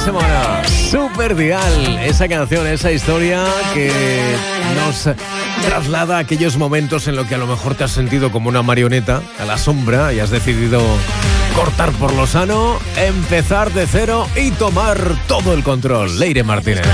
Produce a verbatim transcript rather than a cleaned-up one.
semana. Super Dial, esa canción, esa historia que nos traslada a aquellos momentos en los que a lo mejor te has sentido como una marioneta a la sombra y has decidido cortar por lo sano, empezar de cero y tomar todo el control. Leire Martínez.